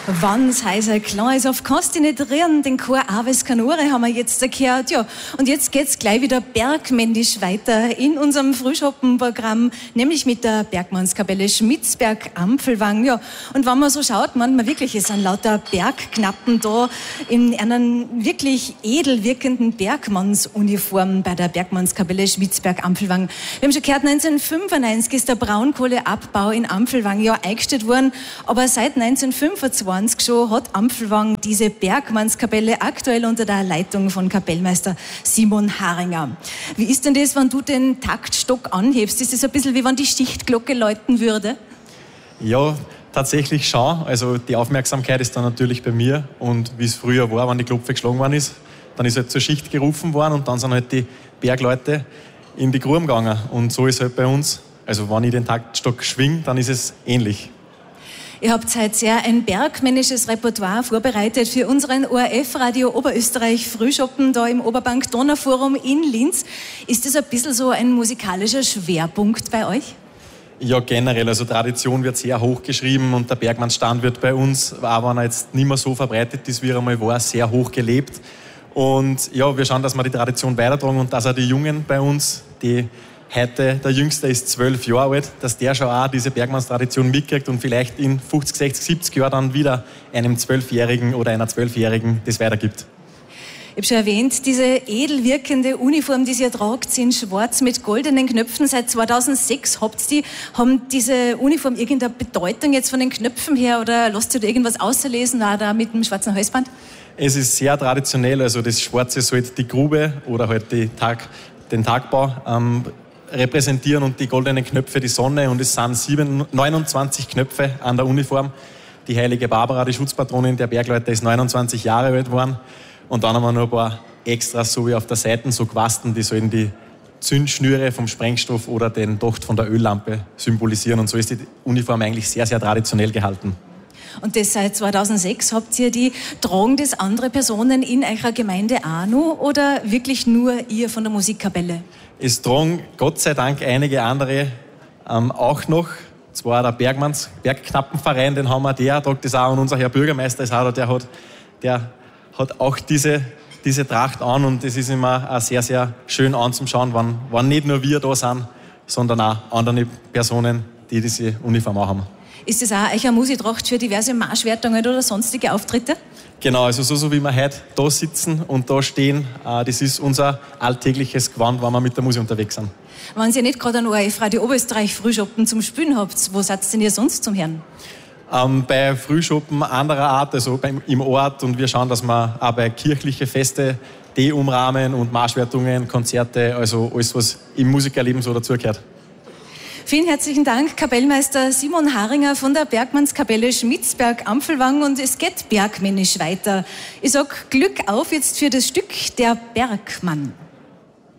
Wann's heißer klar ist, auf kannst du nicht rühren, den Chor Aves Canore haben wir jetzt gehört. Ja, und jetzt geht's gleich wieder bergmännisch weiter in unserem Frühschoppenprogramm, nämlich mit der Bergmannskapelle Schmitzberg-Ampfelwang. Ja, und wenn man so schaut, man wirklich, es sind lauter Bergknappen da in einer wirklich edel wirkenden Bergmannsuniform bei der Bergmannskapelle Schmitzberg-Ampfelwang. Wir haben schon gehört, 1995 ist der Braunkohleabbau in Ampfelwang ja eingestellt worden, aber seit 1925 schon hat Ampfelwang diese Bergmannskapelle aktuell unter der Leitung von Kapellmeister Simon Haringer. Wie ist denn das, wenn du den Taktstock anhebst? Ist das ein bisschen wie wenn die Schichtglocke läuten würde? Ja, tatsächlich schon. Also die Aufmerksamkeit ist dann natürlich bei mir. Und wie es früher war, wenn die Klopfe geschlagen worden ist, dann ist halt zur Schicht gerufen worden und dann sind halt die Bergleute in die Gruben gegangen. Und so ist halt bei uns. Also wenn ich den Taktstock schwinge, dann ist es ähnlich. Ihr habt heute sehr ein bergmännisches Repertoire vorbereitet für unseren ORF-Radio Oberösterreich Frühschoppen da im Oberbank Donauforum in Linz. Ist das ein bisschen so ein musikalischer Schwerpunkt bei euch? Ja, generell. Also Tradition wird sehr hoch geschrieben und der Bergmannsstand wird bei uns, auch wenn er jetzt nicht mehr so verbreitet ist, wie er einmal war, sehr hoch gelebt. Und ja, wir schauen, dass wir die Tradition weitertragen und dass auch die Jungen bei uns, die heute, der Jüngste ist 12 Jahre alt, dass der schon auch diese Bergmannstradition mitkriegt und vielleicht in 50, 60, 70 Jahren dann wieder einem 12-Jährigen oder einer 12-Jährigen das weitergibt. Ich habe schon erwähnt, diese edel wirkende Uniform, die ihr tragt, in schwarz mit goldenen Knöpfen. Seit 2006 habt ihr die. Haben diese Uniform irgendeine Bedeutung jetzt von den Knöpfen her oder lasst ihr da irgendwas auslesen, auch da mit dem schwarzen Halsband? Es ist sehr traditionell, also das Schwarze sollte die Grube oder halt den Tagbau repräsentieren und die goldenen Knöpfe die Sonne und es sind 29 Knöpfe an der Uniform. Die heilige Barbara, die Schutzpatronin der Bergleute, ist 29 Jahre alt geworden und dann haben wir noch ein paar Extras, so wie auf der Seite, so Quasten, die sollen die Zündschnüre vom Sprengstoff oder den Docht von der Öllampe symbolisieren und so ist die Uniform eigentlich sehr, sehr traditionell gehalten. Und das seit 2006 habt ihr die. Tragen das andere Personen in eurer Gemeinde auch noch oder wirklich nur ihr von der Musikkapelle? Es tragen Gott sei Dank einige andere auch noch. Zwar der Bergknappenverein, den haben wir, der tragt das auch und unser Herr Bürgermeister ist auch da, der hat auch diese Tracht an und es ist immer auch sehr, sehr schön anzuschauen, wenn nicht nur wir da sind, sondern auch andere Personen, die diese Uniform auch haben. Ist das auch eine Musitracht für diverse Marschwertungen oder sonstige Auftritte? Genau, also so wie wir heute da sitzen und da stehen, das ist unser alltägliches Gewand, wenn wir mit der Musik unterwegs sind. Wenn ihr nicht gerade ein ORF-Radio Oberösterreich Frühschoppen zum Spielen habt, wo seid denn ihr sonst zum Hören? Bei Frühschoppen anderer Art, also im Ort und wir schauen, dass wir auch bei kirchlichen Feste die umrahmen und Marschwertungen, Konzerte, also alles, was im Musikerleben so dazugehört. Vielen herzlichen Dank, Kapellmeister Simon Haringer von der Bergmannskapelle Schmitzberg-Ampfelwang und es geht bergmännisch weiter. Ich sag Glück auf jetzt für das Stück Der Bergmann.